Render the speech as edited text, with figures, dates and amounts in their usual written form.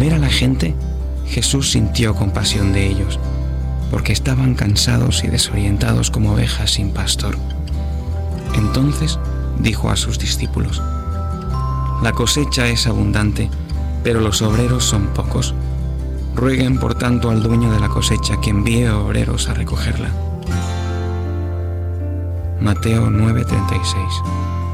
ver a la gente, Jesús sintió compasión de ellos, porque estaban cansados y desorientados como ovejas sin pastor. Entonces dijo a sus discípulos: «La cosecha es abundante, pero los obreros son pocos. Rueguen por tanto al dueño de la cosecha que envíe obreros a recogerla». Mateo 9:36.